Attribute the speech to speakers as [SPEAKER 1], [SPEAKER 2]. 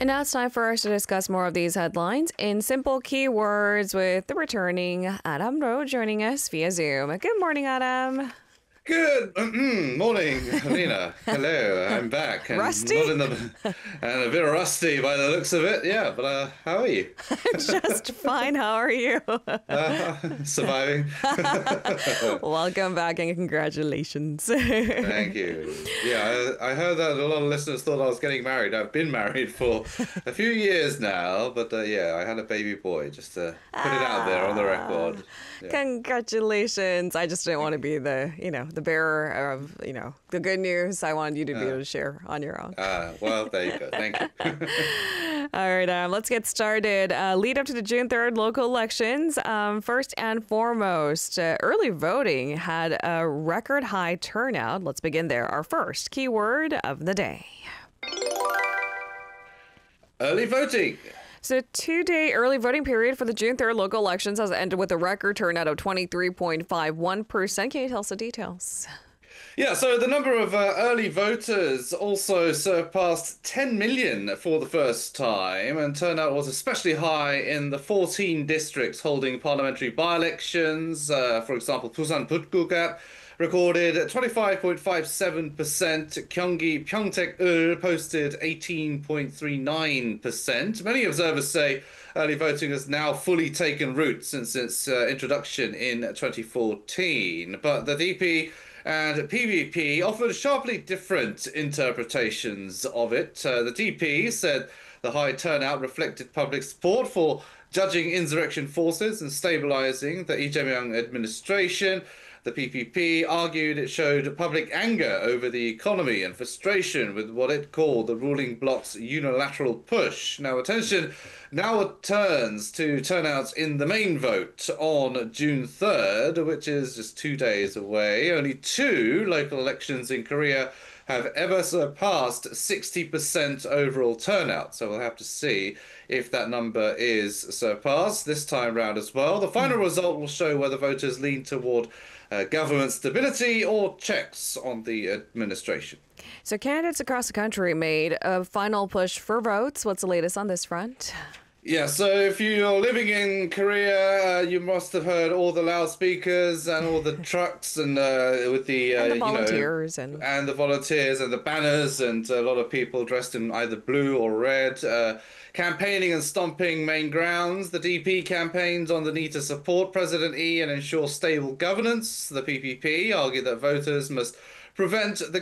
[SPEAKER 1] And now it's time for us to discuss more of these headlines in simple keywords with the returning Adam Rowe joining us via Zoom. Good morning, Adam.
[SPEAKER 2] Good morning, Lena. Hello, I'm back and
[SPEAKER 1] Rusty?
[SPEAKER 2] not in the and a bit rusty by the looks of it. Yeah, but how are you?
[SPEAKER 1] Just fine. How are you?
[SPEAKER 2] Surviving.
[SPEAKER 1] Welcome back and congratulations.
[SPEAKER 2] Thank you. Yeah, I heard that a lot of listeners thought I was getting married. I've been married for a few years now, but yeah, I had a baby boy. Just to put it out there on the record. Yeah.
[SPEAKER 1] Congratulations. I just didn't want to be the bearer of, the good news. I wanted you to be able to share on your own.
[SPEAKER 2] Well, there you go. Thank you.
[SPEAKER 1] All right, let's get started. Lead up to the June 3rd local elections. First and foremost, early voting had a record high turnout. Let's begin there. Our first keyword of the day.
[SPEAKER 2] Early voting.
[SPEAKER 1] So, two-day early voting period for the June 3rd local elections has ended with a record turnout of 23.51%. Can you tell us the details?
[SPEAKER 2] Yeah, so the number of early voters also surpassed 10 million for the first time, and turnout was especially high in the 14 districts holding parliamentary by-elections. For example, Busan Putgukap recorded 25.57%. Gyeonggi Pyeongtaek-ul posted 18.39%. Many observers say early voting has now fully taken root since its introduction in 2014. But the DP and PVP offered sharply different interpretations of it. The DP said the high turnout reflected public support for judging insurrection forces and stabilizing the Lee Jae-myung administration. The PPP argued it showed public anger over the economy and frustration with what it called the ruling bloc's unilateral push. Now, attention now turns to turnouts in the main vote on June 3rd, which is just 2 days away. Only two local elections in Korea have ever surpassed 60% overall turnout. So we'll have to see if that number is surpassed this time round as well. The final result will show whether voters lean toward government stability or checks on the administration.
[SPEAKER 1] So candidates across the country made a final push for votes. What's the latest on this front?
[SPEAKER 2] Yeah, so if you're living in Korea, you must have heard all the loudspeakers and all the trucks and with the,
[SPEAKER 1] and the volunteers and
[SPEAKER 2] the volunteers and the banners and a lot of people dressed in either blue or red, campaigning and stomping main grounds. The DP campaigns on the need to support President Lee and ensure stable governance. The PPP argued that voters must prevent the